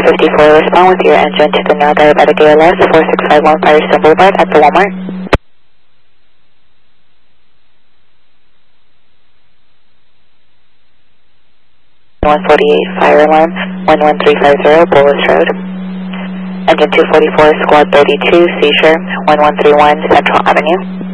254, respond with your engine to the now diabetic ALS 4651 Firestone Boulevard at the Walmart. 148 fire alarm 11350 Bullis Road. Engine 244 squad 32 seizure 1131 Central Avenue.